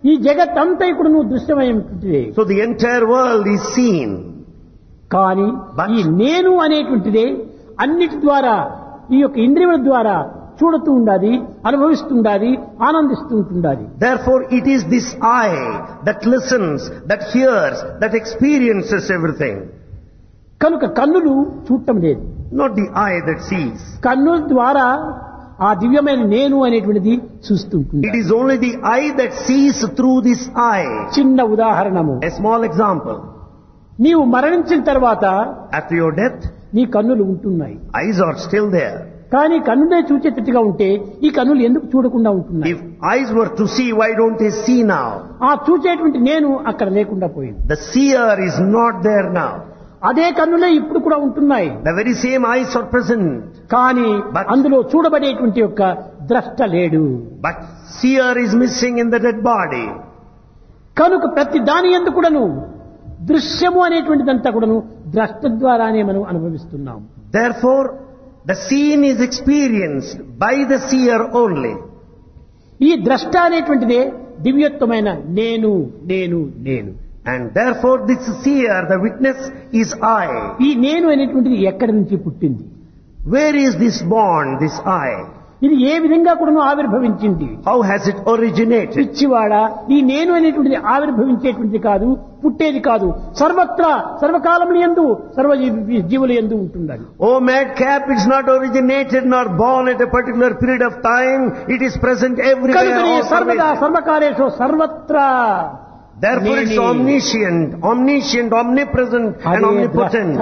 ఈ జగత్తంతా ఇప్పుడు నువ్వు దృశ్యమైనటువంటిదే. So the entire world is seen. కానీ ఈ నేను అనేటువంటిదే అన్నిటి ద్వారా ఈ యొక్క ఇంద్రియముల ద్వారా చూడుతూ ఉండాలి, అనుభవిస్తుండాలి, ఆనందిస్తూ ఉంటుండాలి. Therefore it is this eye that listens, that hears, that experiences everything. కనుక కన్నులు చూడటం లేదు. Not the eye that sees. కన్నుల ద్వారా ఆ దివ్యమైన నేను అనేటువంటిది చూస్తుంటుంది. It is only the eye that sees through this eye. చిన్న ఉదాహరణము, A small example. నీవు మరణించిన తర్వాత After your death, నీ కన్నులు ఉంటున్నాయి. eyes are still there. కానీ కన్నులే చూచేటట్టుగా ఉంటే ఈ కన్నులు ఎందుకు చూడకుండా ఉంటున్నాయి? If eyes were to see, why don't they see now? ఆ చూచేటువంటి నేను అక్కడ లేకుండా పోయింది. The seer is not there now. అదే కన్నులే ఇప్పుడు కూడా ఉంటున్నాయి. The very same eyes are present. కానీ But- అందులో చూడబడేటువంటి యొక్క ద్రష్ట లేడు. But seer is missing in the dead body. కనుక ప్రతి దాని యందు కూడాను దృశ్యము అనేటువంటిదంతా కూడాను ద్రష్ట ద్వారానే మనం అనుభవిస్తున్నాం. Therefore, the seen is experienced by the seer only. ఈ ద్రష్ట అనేటువంటిదే దివ్యత్వమైన నేను నేను నేను. And therefore this seer, the witness, is I. ఈ నేను అనేటువంటిది ఎక్కడి నుంచి పుట్టింది? Where is this born, this I? ఇది ఏ విధంగా కూడాను ఆవిర్భవించింది? How has it originated? పిచ్చివాడా, ఈ నేను అనేటువంటిది ఆవిర్భవించేటువంటిది కాదు, పుట్టేది కాదు. సర్వత్రా సర్వకాలముల యందు సర్వ జీవుల యందు ఉంటుండాలి. Oh madcap, it's not originated nor born at a particular period of time. It is present everywhere. కనుకనే all సర్వదా pervasive. సర్వకాలేషు సర్వత్రా. Therefore it's omniscient, omnipresent and omnipotent.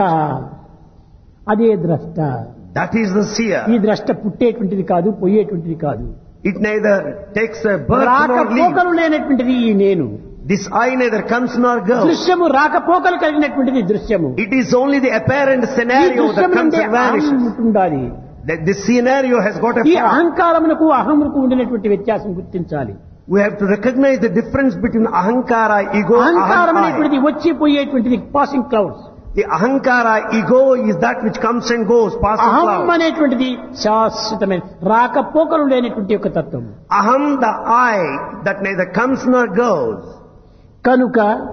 అదే ద్రష్ట. That is the seer. ఈ ద్రష్ట పుట్టేటువంటిది కాదు, పోయేటువంటిది కాదు. It neither takes a birth nor leave. రాకపోకలు లేనటువంటిది ఈ నేను. This I neither comes nor goes. దృశ్యము రాకపోకలు కలిగినటువంటిది దృశ్యము. It is only the apparent ఈ scenario that దృశ్యం comes నుండే and అహం vanishes. ఉంటుండాలి. That this scenario has got a ఈ form. అహంకారమునకు అహమునకు ఉండినటువంటి వ్యత్యాసం గుర్తించాలి. We have to recognize the difference between ahankara, ego, అహంకారం aham, I. అనేటువంటిది వచ్చి పోయేటువంటిది passing clouds. The ahankara, ego is that which comes and goes, passing అహం cloud. అనేటువంటిది శాశ్వతమైన రాకపోకలు లేనటువంటి యొక్క తత్వం. Aham, the I, that neither comes nor goes. కనుక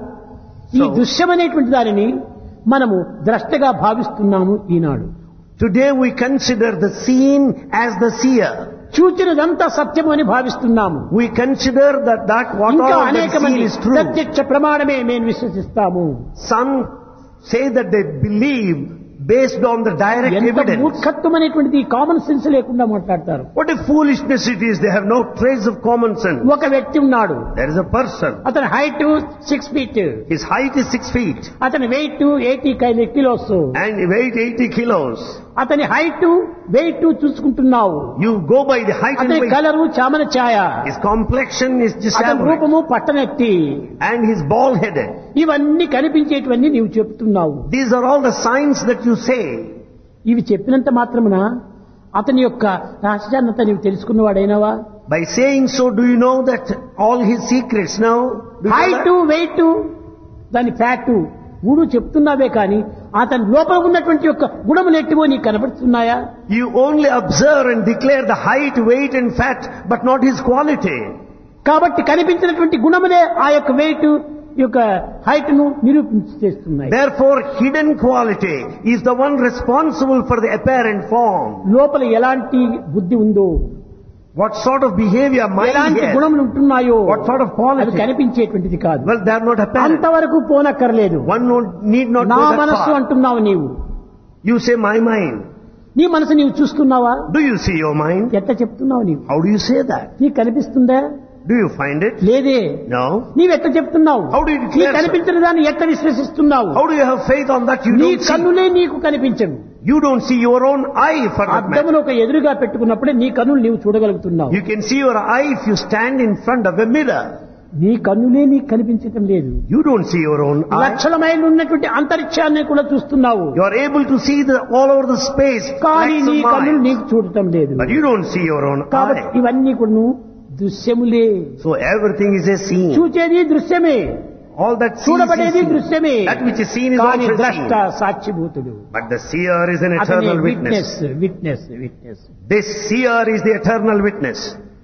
ఈ So- దృశ్యం అనేటువంటి దానిని మనము ద్రష్టగా భావిస్తున్నాము ఈనాడు. Today we consider the seen as the seer. చూచినదంతా సత్యము అని భావిస్తున్నాము. We consider that what ఇంకా all that అనేక seen మంది is true. ప్రత్యక్ష ప్రమాణమే మేము విశ్వసిస్తాము. Some say that they believe based on the direct ఎంత evidence. మూర్ఖత్వం అనేటువంటిది కామన్ సెన్స్ లేకుండా మాట్లాడతారు. What a foolishness it is. They have no trace of common sense. ఒక వ్యక్తి ఉన్నాడు, There is a person. అతని height 6 feet, His height is 6 feet అతని wait 80 kilos. and he weighs 80 kilos. అతని height weight చూసుకుంటున్నావు. You go by the height and అతని weight. Colour చామన Chaya, His complexion is just అతని average. రూపము పట్టనెత్తి. And he's bald headed. ఇవన్నీ కనిపించేటివన్నీ నీవు చెప్తున్నావు. These are all the signs that you say. ఇవి చెప్పినంత మాత్రమున అతని యొక్క రహస్యాన్నంతా నీవు తెలుసుకున్నవాడైనావా? By saying so, do you know that all his secrets now? Do you know height that? Wait దాని ఫ్యాట్ మూడు చెప్తున్నావే కానీ అతని లోపల ఉన్నటువంటి యొక్క గుణములు ఎట్టివో నీకు కనబడుతున్నాయా? You only observe and declare the height, weight and fat, but not his quality. కాబట్టి కనిపించినటువంటి గుణములే ఆ యొక్క వెయిట్ యొక్క హైట్ ను నిరూపించేస్తున్నాయి. Therefore, hidden quality is the one responsible for the apparent form. లోపల ఎలాంటి బుద్ధి ఉందో, What sort of behavior mind ఎలాంటి he has. గుణములు ఉంటున్నాయో What sort of అది quality. కనిపించేటువంటిది కాదు. Well, they are not apparent. అంతవరకు పోనక్కర్లేదు. One need not నా go that మనస్సు far. అంటున్నావు నీవు. You say my mind. నీ మనసు నీవు చూస్తున్నావా? Do you see your mind? ఎట్లా చెప్తున్నావు నీవు? How do you say that? నీకు కనిపిస్తుందా? Do you find it? లేదే. No. నీవెట్లా చెప్తున్నావు? How do you declare నీకు కనిపించిన దాన్ని ఎట్లా విశ్వసిస్తున్నావు? How do you have faith on that you నీ don't see? కన్నులే నీకు కనిపించవు. You don't see your own eye for that matter. అద్దమును ఒక ఎదురుగా పెట్టుకున్నప్పుడే నీ కన్నులు నీవు చూడగలుగుతున్నావు. You can see your eye if you stand in front of a mirror. నీ కన్నులే నీకు కనిపించటం లేదు. You don't see your own eye. లక్షల మైళ్ళు ఉన్నటువంటి అంతరిక్షాన్ని కూడా చూస్తున్నావు. You are able to see all over the space. కానీ lakhs నీ of కన్నులు miles. నీకు చూడటం లేదు. But you don't see your own కాబట్టి eye. ఇవన్నీ కూడా దృశ్యములే. So everything is a scene. చూచేది దృశ్యమే, All that sees is చూడబడేది seen. దృశ్యమే. That which is seen is కానీ also ద్రష్ట seen. సాక్షిభూతుడు. But the seer is an అతనే eternal witness witness. Witness witness. This seer is the eternal witness.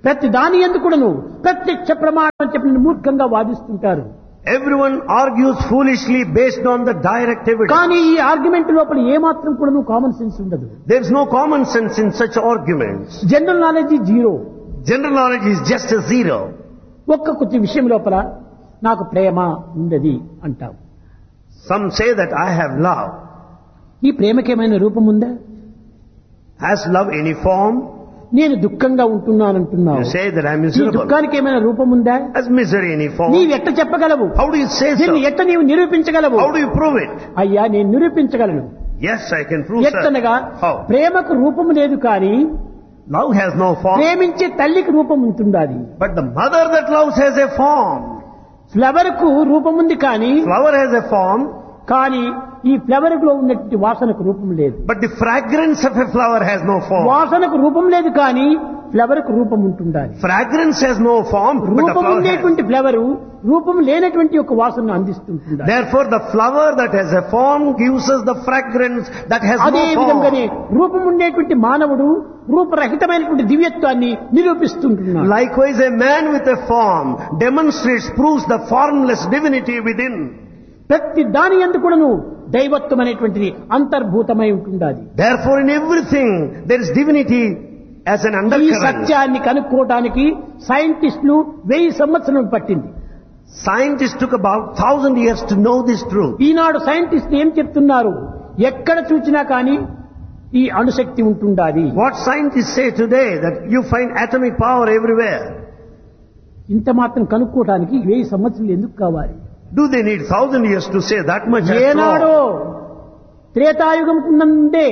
ప్రతి దాని యందు కూడాను ప్రత్యక్ష ప్రమాణం అని చెప్పి మూర్ఖంగా వాదిస్తుంటారు. Everyone argues foolishly based on the direct evidence. కానీ ఈ ఆర్గ్యుమెంట్ లోపల ఏమాత్రం కూడాను కామన్ సెన్స్ ఉండదు. There is no common sense in such arguments. General knowledge zero. General knowledge is just a zero. ఒక్క కొద్ది విషయం లోపల నాకు ప్రేమ ఉండది అంటాం. Some say that I have love. ఈ ప్రేమకేమైనా రూపం ఉందా? Has love any form? నేను దుఃఖంగా ఉంటున్నానంటున్నావు. You say that I am ఈ miserable. దుఃఖానికి ఏమైనా రూపం ఉందా? Has misery any form? నీవు ఎట్ట చెప్పగలవు? How do you say so? దీన్ని ఎట్ట నీవు నిరూపించగలవు? How do you prove it? అయ్యా నేను నిరూపించగలను. Yes, I can prove, sir. ఎట్టనగా How? ప్రేమకు రూపం లేదు కానీ Love has no form. ప్రేమించే తల్లికి రూపం ఉంటుండాది. But the mother that loves has a form. Flower కు రూపం ఉంది కానీ Flower has a form, కానీ ఈ ఫ్లవర్ లో ఉన్నటువంటి వాసనకు రూపం లేదు. but the fragrance of a flower has no form. వాసనకు రూపం లేదు కానీ ఫ్లవర్ కు రూపం ఉంటుండాలి. Fragrance has no form, but the రూపం flower has. ఉండేటువంటి ఫ్లవర్ రూపం లేనటువంటి ఒక వాసనను అందిస్తుంటుంది. Therefore, the flower that has a form gives us the fragrance that has అదే no విధంగానే form. రూపం ఉండేటువంటి మానవుడు రూపరహితమైనటువంటి దివ్యత్వాన్ని నిరూపిస్తుంటున్నాడు. Likewise, a man with a form demonstrates, proves the formless divinity within. ప్రతి దాని యందు కూడాను దైవత్వం అనేటువంటిది అంతర్భూతమై ఉంటుండాలి. Therefore, in everything there is divinity as an ఈ undercurrent. సత్యాన్ని కనుక్కోవడానికి సైంటిస్టులు 1000 సంవత్సరాలు పట్టింది. Scientists took about 1000 years to know this truth. ఈనాడు సైంటిస్టులు ఏం చెప్తున్నారు? ఎక్కడ చూసినా కానీ ఈ అణుశక్తి ఉంటుండాలి. What scientists say today, that you find atomic power everywhere. ఇంత మాత్రం కనుక్కోవడానికి 1000 సంవత్సరాలు ఎందుకు కావాలి? Do they need 1000 years to say that much? After ఏనాడో all? త్రేతాయుగం నుండే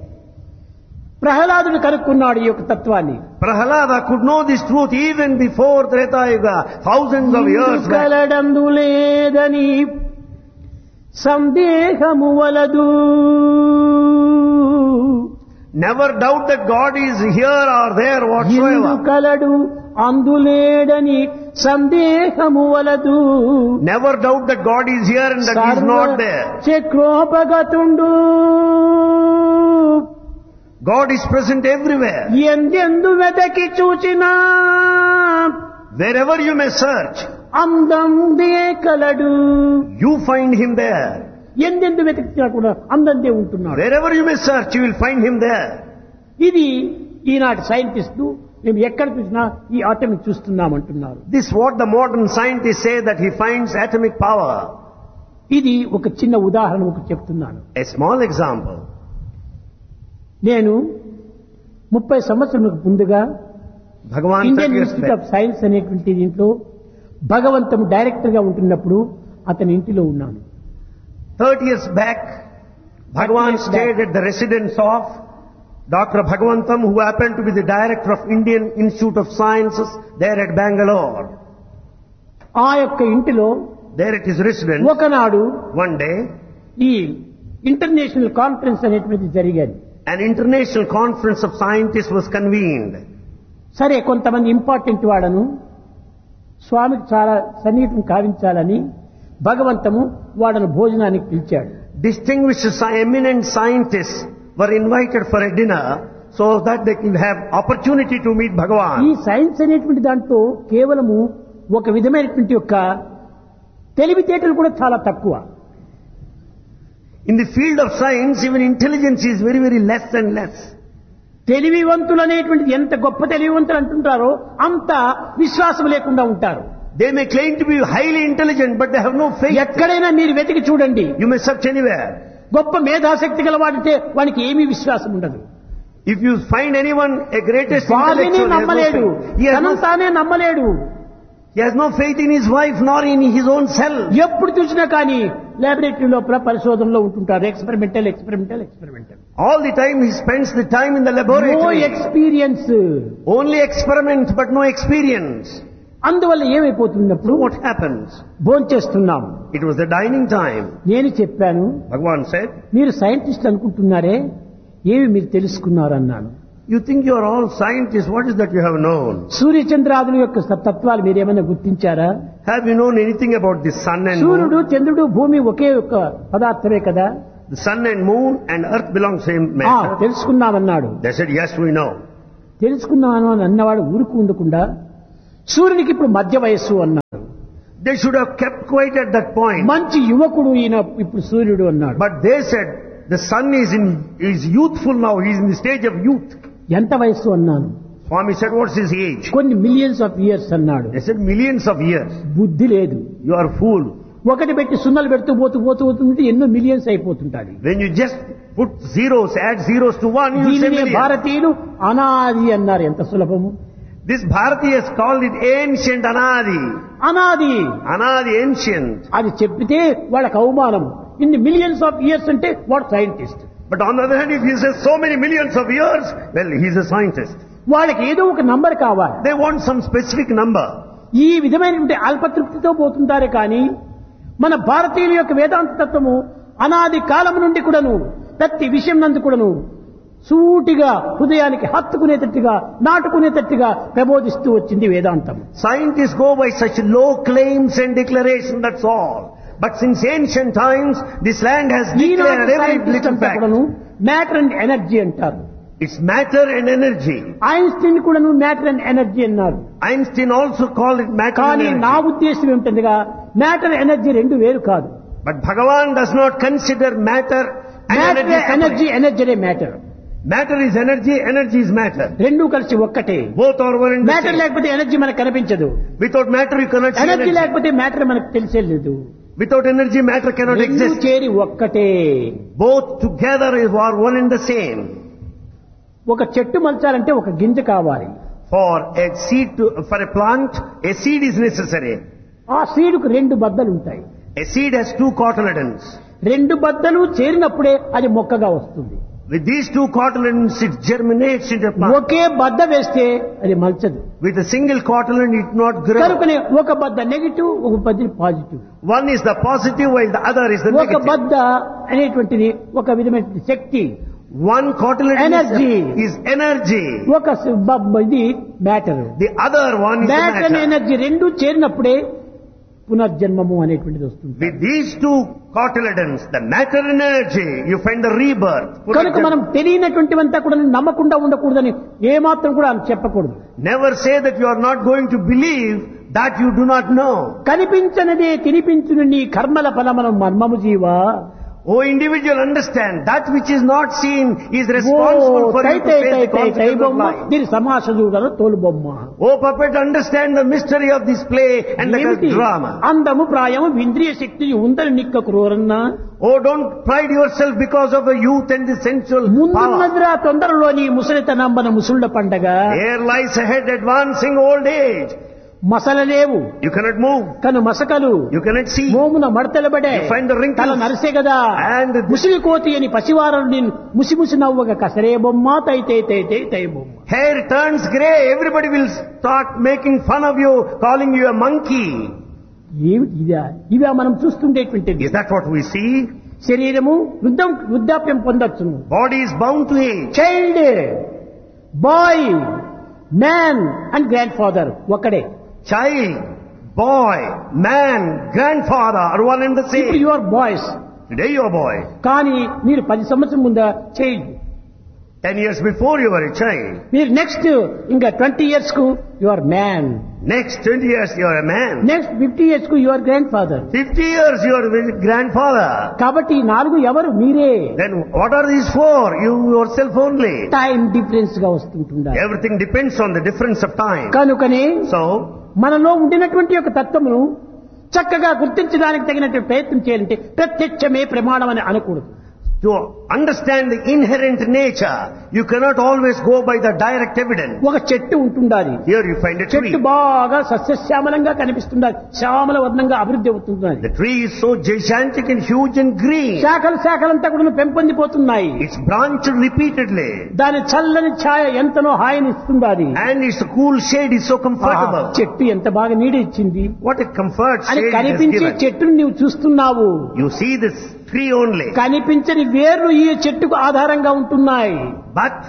ప్రహ్లాదుడు కనుక్కున్నాడు ఈ యొక్క తత్వాన్ని. Prahalada could know this truth even before Treta Yuga, thousands of years back. కలడందు లేదని సందేహము వలదు. Never doubt that God is here or there Indu whatsoever. కలడు అందులేడని సందేహము వలదు. Never doubt that God is here and that He is not there. చక్రోపగతుండు God is present everywhere. ఎందెందు వెతకి చూచినా Wherever you may search, అందందే కలడు. you find Him there. ఎందెందు వెతికినా కూడా అందందే ఉంటున్నాడు. Wherever you may search, you will find Him there. ఇది ఈనాటి సైంటిస్టులు మేము ఎక్కడ చూసినా ఈ atomic చూస్తున్నామంటున్నారు. This is what the modern scientists say, that he finds atomic power. ఇది ఒక చిన్న ఉదాహరణ ఒకటి చెప్తున్నాను. A small example. నేను 30 సంవత్సరాలకు ముందుగా Bhagavan Indian 30 years institute of back. Science అనేటువంటి దీంట్లో భగవంతం డైరెక్టర్ గా ఉంటున్నప్పుడు అతని ఇంటిలో ఉన్నాను. 30 years back, Bhagavan stayed at the residence of Dr. Bhagavantam, who happened to be the director of Indian Institute of Sciences there at Bangalore. ఆ యొక్క ఇంటిలో There at his residence, ఒకనాడు one day, ఈ ఇంటర్నేషనల్ కాన్ఫరెన్స్ అనేటువంటిది జరిగేది. an international conference of scientists was convened. సరే కొంతమంది important వాళ్ళను స్వామికి చాలా సన్నిహితం కావించాలని భగవంతము వాళ్ళను భోజనానికి పిలిచాడు. Distinguished eminent scientists were invited for a dinner so that they could have opportunity to meet ఈ Bhagavan. సైన్స్ అనేటువంటి దాంట్లో కేవలము ఒక విధమైనటువంటి యొక్క తెలివితేటలు కూడా చాలా తక్కువ. In the field of science, even intelligence is very, very less and less. తెలివివంతులు అనేటువంటిది ఎంత గొప్ప తెలివివంతులు అంటుంటారో అంత విశ్వాసం లేకుండా ఉంటారు. They may claim to be highly intelligent, but they have no faith. ఎక్కడైనా మీరు వెతికి చూడండి, You may search anywhere. గొప్ప మేధాశక్తి గలవాడితే వానికి ఏమీ విశ్వాసం ఉండదు. If you find anyone a greatest వారిని intellectual, నమ్మలేడు, he has తనను no, తానే నమ్మలేడు. he has no faith in his wife nor in his own self. ఎప్పుడు చూసినా కానీ లాబొరేటరీ లోపల పరిశోధనలో ఉంటుంటారు. Experimental. All the time he spends the time in the no laboratory. Experience. Only experiment, but no experience. అందువల్ల ఏమైపోతున్నప్పుడు What happens? భోంచేస్తున్నాం. It was the dining time. నేను చెప్పాను, Bhagavan said, మీరు సైంటిస్ట్ అనుకుంటున్నారే, ఏమి మీరు తెలుసుకున్నారు అన్నాను. you think you are all scientists, what is that you have known? సూర్యచంద్రాదుల యొక్క తత్వాలు మీరేమైనా గుర్తించారా? Have you known anything about the sun and సూర్యుడు, moon? చంద్రుడు, భూమి ఒకే ఒక పదార్థమే కదా. The sun and moon and earth belong same matter. తెలుసుకున్నామన్నాడు. They said, yes, we know. తెలుసుకున్నాను అని అన్నవాడు ఊరుకు ఉండకుండా సూర్యునికి ఇప్పుడు మధ్య వయస్సు అన్నాడు. They should have kept quiet at that point. మంచి యువకుడు ఈయన ఇప్పుడు సూర్యుడు అన్నాడు. But they said the sun is youthful now. He is in the stage of youth. ఎంత వయస్సు అన్నాను. Swami said, what's his age? కొన్ని మిలియన్స్ ఆఫ్ ఇయర్స్ అన్నాడు. They said millions of years. బుద్ధి లేదు. You are fool. ఒకటి పెట్టి సున్నలు పెడుతూ పోతుంటే ఎన్నో millions అయిపోతుంటాయి. When you just put zeros, add zeros to one, you say దీనినే millions. భారతీయులు అనాది అన్నారు. ఎంత సులభము. This Bharatiyas called it ancient Anadi. అనాది Anadi, ancient. అది చెప్పితే వాళ్ళకి అవమానం. ఇన్ని మిలియన్స్ ఆఫ్ ఇయర్స్ అంటే వాడు scientist. But on the other hand, if he says so many millions of years, well, he's a scientist. వాళ్ళకి ఏదో ఒక నంబర్ కావాలి. They want some specific number. ఈ విధమైనటువంటి అల్పతృప్తితో పోతుంటారే కానీ మన భారతీయుల యొక్క వేదాంత తత్వము అనాది కాలం నుండి కూడాను ప్రతి విషయం నందు కూడాను సూటిగా హృదయానికి హత్తుకునేటట్టుగా నాటుకునేటట్టుగా ప్రబోధిస్తూ వచ్చింది వేదాంతం. Scientists go by such low claims and declaration, that's all. But since ancient times, this land has declared every little fact. Matter and energy అంటారు. It's matter and energy. Einstein కూడాను మ్యాటర్ అండ్ ఎనర్జీ అన్నారు. Einstein also called it matter and కానీ నా energy. ఉద్దేశం ఏమిటంగా matter energy రెండు వేరు కాదు. But Bhagavan does not consider matter and energy energy separate. Energy matter. Matter is energy, energy is matter. రెండు కలిసి ఒక్కటే. Both are one and the matter same. లేకపోతే ఎనర్జీ మనకు కనిపించదు. Without matter you cannot see energy energy. లేకపోతే matter మనకు తెలిసేలేదు. Without energy, matter cannot రెండు exist. చేరి ఒక్కటే. Both together are one and the same. ఒక చెట్టు మలచాలంటే ఒక గింజ కావాలి. For a plant, a seed is necessary. ఆ సీడుకు రెండు బద్దలు ఉంటాయి. A seed has two cotyledons. రెండు బద్దలు చేరినప్పుడే అది మొక్కగా వస్తుంది. With these two cotyledons, it germinates into a plant. ఒకే బద్ద వేస్తే అది మలచదు. With a single cotyledon, it not grow. కనుకనే ఒక బద్ద నెగిటివ్, ఒక బద్ద positive. One is the positive, while the other is the ఒక negative. బద్ద అనేటువంటిది ఒక విధమైన శక్తి. One cotyledon Energy. is energy. ఒక ఇది matter. The other one is the matter and matter. Energy రెండు చేరినప్పుడే పునర్జన్మము అనేటువంటిది వస్తుంది. With these two cotyledons, the matter and energy, you find the rebirth. కనుక మనం తెలియనటువంటివంతా కూడా నమ్మకుండా ఉండకూడదని ఏమాత్రం కూడా చెప్పకూడదు. Never say that you are not going to believe that you do not know. కనిపించనిదే తినిపించును నీ కర్మల ఫలమనం మర్మము జీవా. O individual, understand that which is not seen is responsible for you to face the consequences of life. దీని సమాస చూడను తోలు బొమ్మ. O puppet, understand the mystery of this play and the drama. అందము ప్రాయము ఇంద్రియ శక్తి ఉందని నిక్క క్రూరన్నా. Oh, don't pride yourself because of the youth and the sensual power. ముందున్నదిరా తొందరలోని ముసలితనంబన ముసుళ్ళ పండగ. Here lies ahead advancing old age. మసలలేవు. You cannot move. కను మసకలు. You cannot see. మోమున మడతలబడే. You find the wrinkles. తల నరిసే కదా. And ముసిలి కోతి అని పసివారని ముసి ముసి నవ్వగా కసరే బొమ్మ తై బొమ్మ. Hair turns grey. Everybody will start making fun of you, calling you a monkey. ఏమిటి ఇవా మనం చూస్తుండేటువంటిది. Is that what we see? శరీరము వృద్ధాప్యం పొందొచ్చును. Body is bound to age. Child, bye, man and grand father ఒక్కడే. Child, boy, man, grandfather are one and the ఇప్పుడు same. You are boys. Today you are boy. కానీ మీరు 10 సంవత్సరం ముందు child. 10 years before you were a child. మీరు next ఇంకా 20 years కు you are man. Next 20 years you are a man. Next 50 years కు you are grand father. 50 years you are a grandfather. కాబట్టి ఈ 4 ఎవరు? మీరే. Then what are these for? You yourself only. Time difference గా వస్తుంటుందా. Everything depends on the difference of time. కనుకనే So, మనలో ఉండినటువంటి యొక్క తత్వమును చక్కగా గుర్తించడానికి తగినటువంటి ప్రయత్నం చేయాలంటే ప్రత్యక్షమే ప్రమాణం అని అనకూడదు. to understand the inherent nature, you cannot always go by the direct evidence. ఒక చెట్టు ఉంటుండాలి. Here you find a tree. చెట్టు బాగా సస్యశ్యామలంగా కనిపిస్తుండాలి. శ్యామల వర్ణంగా అభివృద్ధి అవుతుండాలి. The tree is so gigantic and huge and green. శాఖలంతా కూడా పెంపొందిపోతున్నాయి. It's branched repeatedly. దాని చల్లని ఛాయ ఎంతనో హాయిని ఇస్తుండాలి. And its cool shade is so comfortable. చెట్టు ఎంత బాగా నీడ ఇచ్చింది. What a comfort అని shade it has కనిపించే given. చెట్టును నీవు చూస్తున్నావు. You see this tree only. కనిపించని వేర్లు ఈ చెట్టుకు ఆధారంగా ఉంటున్నాయి. But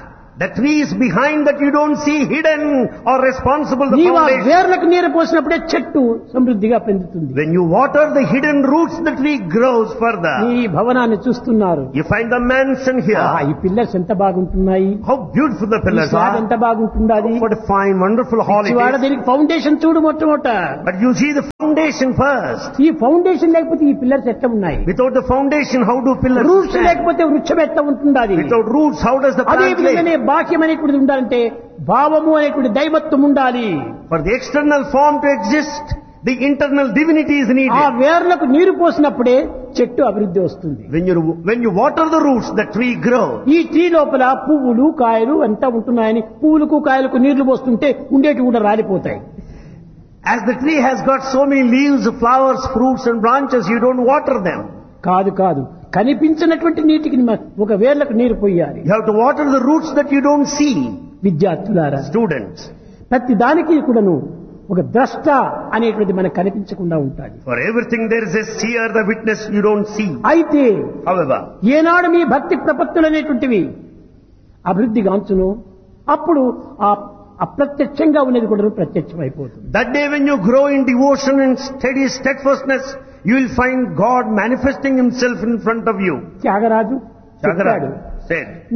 The trees behind that you don't see hidden or responsible the నీవు ఆ foundation. వేర్లకు నీరు పోసినప్పుడే చెట్టు సమృద్ధిగా పెందుతుంది. When you water the hidden roots, the tree grows further. ఈ భవనాన్ని చూస్తున్నారు. You find the mansion here. ఈ పిల్లర్స్ ఎంత బాగుంటున్నాయి, How beautiful the ఈ pillars స్లాబ్ are. ఎంత బాగుంటుంది. What a fine, wonderful hall it వాడ is. దీనికి ఫౌండేషన్ చూడు మొట్టమొదట. But you see the foundation first. ఈ ఫౌండేషన్ లేకపోతే ఈ పిల్లర్స్ ఎట్లా ఉన్నాయి? Without the foundation, how do pillars roots stand? లేకపోతే వృక్షం ఎట్లా ఉంటుంది? Without roots, how does the అదే plant విధంగానే live? బాహ్యం అనేటువంటి ఉండాలంటే భావము అనేటువంటి దైవత్వం ఉండాలి. For the external form to exist, the internal divinity is ఆ needed. వేర్లకు నీరు పోసినప్పుడే చెట్టు అభివృద్ధి వస్తుంది. When you water the roots, the tree grows. ఈ ట్రీ లోపల పువ్వులు కాయలు అంతా ఉంటున్నాయని పువ్వులకు కాయలకు నీళ్లు పోస్తుంటే ఉండేటి కూడా రాలిపోతాయి. As the tree has got so many leaves, flowers, fruits and branches, you don't water them. కాదు కనిపించినటువంటి నీటికి ఒక వేర్లకు నీరు పోయాలి. You have to water the roots that you don't see. విద్యార్థులారా, Students, ప్రతి దానికి కూడాను ఒక ద్రష్ట అనేటువంటిది మనకు కనిపించకుండా ఉంటుంది. for everything there is a seer, the witness you don't see. అయితే However, ఏనాడు మీ భక్తి ప్రపత్తులు అనేటువంటివి అభివృద్ధి గాంచును అప్పుడు ఆ అప్రత్యక్షంగా ఉన్నది కూడా ప్రత్యక్షమైపోతుంది. that day when you grow in devotion and steady steadfastness, you will find God manifesting himself in front of you. Tyagaraju Tyagaraja చెప్పాడు, said,